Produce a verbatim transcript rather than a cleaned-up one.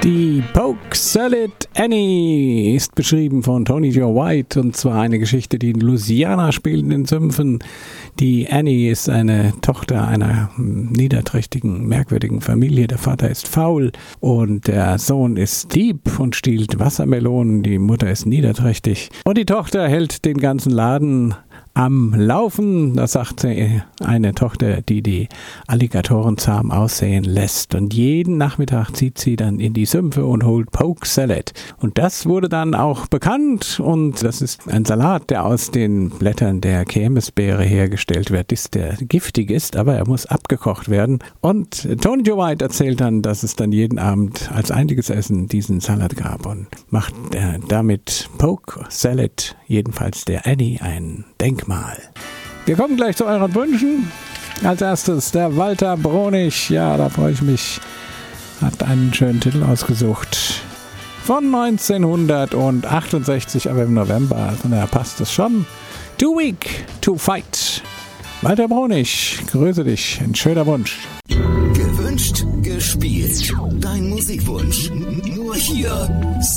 Die Poke Salad Annie ist beschrieben von Tony Joe White, und zwar eine Geschichte, die in Louisiana spielt, in den Sümpfen. Die Annie ist eine Tochter einer niederträchtigen, merkwürdigen Familie. Der Vater ist faul und der Sohn ist Dieb und stiehlt Wassermelonen. Die Mutter ist niederträchtig und die Tochter hält den ganzen Laden am Laufen. Das sagt eine Tochter, die die Alligatoren zahm aussehen lässt. Und jeden Nachmittag zieht sie dann in die Sümpfe und holt Poke Salad. Und das wurde dann auch bekannt. Und das ist ein Salat, der aus den Blättern der Kirmesbeere hergestellt wird, ist, der giftig ist, aber er muss abgekocht werden. Und Tony Joe White erzählt dann, dass es dann jeden Abend als einziges Essen diesen Salat gab und macht äh, damit Poke Salad, jedenfalls der Annie, ein Denkmal. Wir kommen gleich zu euren Wünschen. Als erstes der Walter Bronig. Ja, da freue ich mich. Hat einen schönen Titel ausgesucht. Von neunzehnhundertachtundsechzig, aber im November. Von daher passt es schon. Too Weak to Fight. Walter Bronig, grüße dich. Ein schöner Wunsch. Gewünscht, gespielt. Dein Musikwunsch. Nur hier.